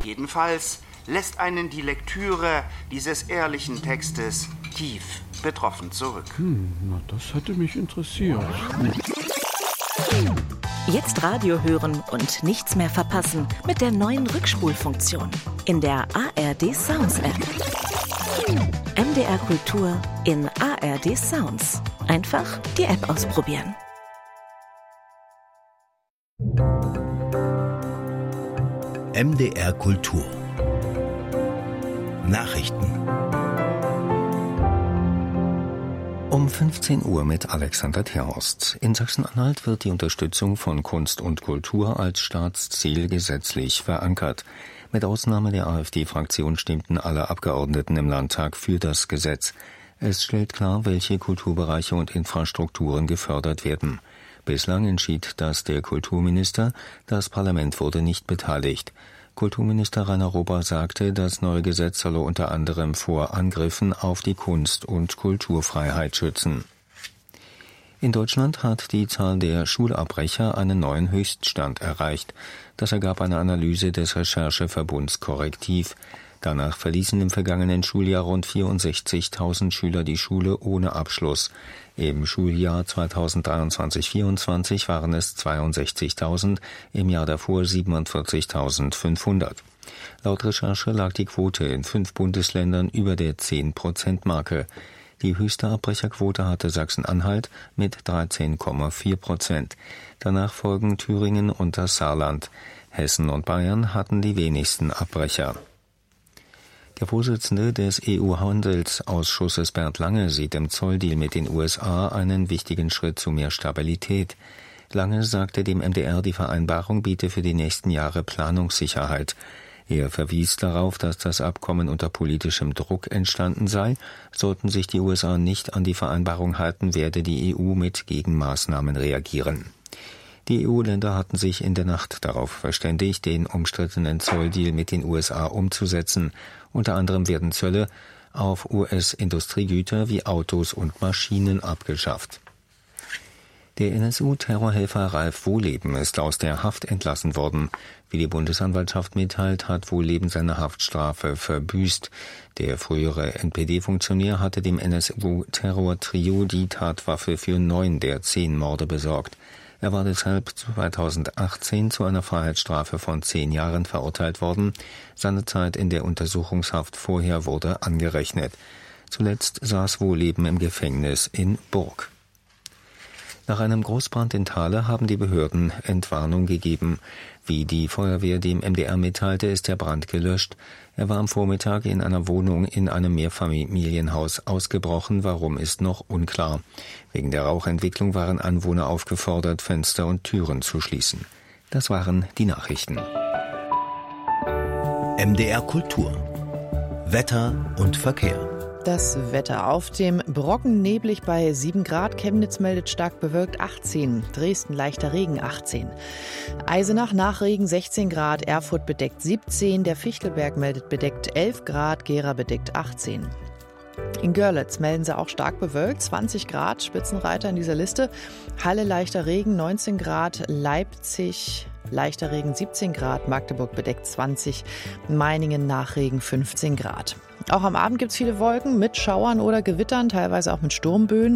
Jedenfalls lässt einen die Lektüre dieses ehrlichen Textes tief betroffen zurück. Na, das hätte mich interessiert. Jetzt Radio hören und nichts mehr verpassen mit der neuen Rückspulfunktion in der ARD Sounds App. MDR Kultur in ARD Sounds. Einfach die App ausprobieren. MDR Kultur Nachrichten um 15 Uhr mit Alexander Terhorst. In Sachsen-Anhalt wird die Unterstützung von Kunst und Kultur als Staatsziel gesetzlich verankert. Mit Ausnahme der AfD-Fraktion stimmten alle Abgeordneten im Landtag für das Gesetz. Es stellt klar, welche Kulturbereiche und Infrastrukturen gefördert werden. Bislang entschied das der Kulturminister, das Parlament wurde nicht beteiligt. Kulturminister Rainer Robber sagte, das neue Gesetz solle unter anderem vor Angriffen auf die Kunst- und Kulturfreiheit schützen. In Deutschland hat die Zahl der Schulabbrecher einen neuen Höchststand erreicht. Das ergab eine Analyse des Rechercheverbunds Korrektiv. Danach verließen im vergangenen Schuljahr rund 64.000 Schüler die Schule ohne Abschluss. Im Schuljahr 2023/24 waren es 62.000, im Jahr davor 47.500. Laut Recherche lag die Quote in 5 Bundesländern über der 10%-Marke. Die höchste Abbrecherquote hatte Sachsen-Anhalt mit 13,4%. Danach folgen Thüringen und das Saarland. Hessen und Bayern hatten die wenigsten Abbrecher. Der Vorsitzende des EU-Handelsausschusses Bernd Lange sieht im Zolldeal mit den USA einen wichtigen Schritt zu mehr Stabilität. Lange sagte dem MDR, die Vereinbarung biete für die nächsten Jahre Planungssicherheit. Er verwies darauf, dass das Abkommen unter politischem Druck entstanden sei. Sollten sich die USA nicht an die Vereinbarung halten, werde die EU mit Gegenmaßnahmen reagieren. Die EU-Länder hatten sich in der Nacht darauf verständigt, den umstrittenen Zolldeal mit den USA umzusetzen. Unter anderem werden Zölle auf US-Industriegüter wie Autos und Maschinen abgeschafft. Der NSU-Terrorhelfer Ralf Wohleben ist aus der Haft entlassen worden. Wie die Bundesanwaltschaft mitteilt, hat Wohleben seine Haftstrafe verbüßt. Der frühere NPD-Funktionär hatte dem NSU-Terror-Trio die Tatwaffe für 9 der 10 Morde besorgt. Er war deshalb 2018 zu einer Freiheitsstrafe von 10 Jahren verurteilt worden. Seine Zeit in der Untersuchungshaft vorher wurde angerechnet. Zuletzt saß Wohleben im Gefängnis in Burg. Nach einem Großbrand in Thale haben die Behörden Entwarnung gegeben. Wie die Feuerwehr dem MDR mitteilte, ist der Brand gelöscht. Er war am Vormittag in einer Wohnung in einem Mehrfamilienhaus ausgebrochen. Warum, ist noch unklar. Wegen der Rauchentwicklung waren Anwohner aufgefordert, Fenster und Türen zu schließen. Das waren die Nachrichten. MDR Kultur. Wetter und Verkehr. Das Wetter auf dem Brocken neblig bei 7 Grad, Chemnitz meldet stark bewölkt 18, Dresden leichter Regen 18, Eisenach nach Regen 16 Grad, Erfurt bedeckt 17, der Fichtelberg meldet bedeckt 11 Grad, Gera bedeckt 18. In Görlitz melden sie auch stark bewölkt, 20 Grad, Spitzenreiter in dieser Liste, Halle leichter Regen 19 Grad, Leipzig leichter Regen 17 Grad, Magdeburg bedeckt 20, Meiningen nach Regen 15 Grad. Auch am Abend gibt es viele Wolken mit Schauern oder Gewittern, teilweise auch mit Sturmböen.